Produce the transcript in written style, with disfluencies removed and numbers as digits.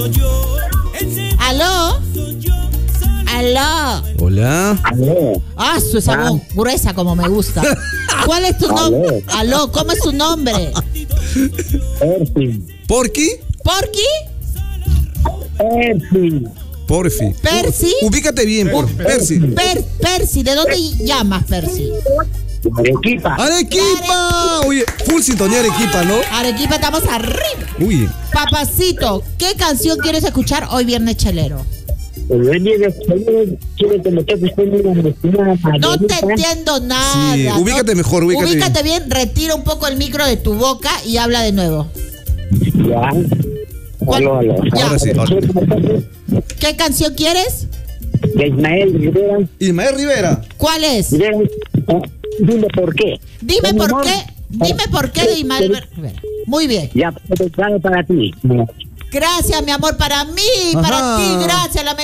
¿Aló? ¿Aló? Hola. Ah, esa voz gruesa como me gusta. ¿Cuál es tu nombre? ¿Aló? ¿Cómo es tu nombre? Percy. ¿Porqui? ¿Porqui? Percy. Porfi. ¿Percy? Ubícate bien, Percy. Percy, ¿de dónde llamas, Percy? Arequipa. ¡Arequipa! Oye, full sintonía Arequipa, ¿no? Arequipa, estamos arriba. Uy. Papacito, ¿qué canción quieres escuchar hoy viernes chelero? No te entiendo nada. Sí, ubícate mejor, ubícate bien, retira un poco el micro de tu boca y habla de nuevo. Ya. Aló. Ya. Ahora sí. ¿Qué canción quieres? De Ismael Rivera. Ismael Rivera. ¿Cuál es? Dime por qué. Dime por qué. Dime por qué de Ismael Rivera. Muy bien. Ya, para ti. Gracias, mi amor, para mí, para ti, gracias.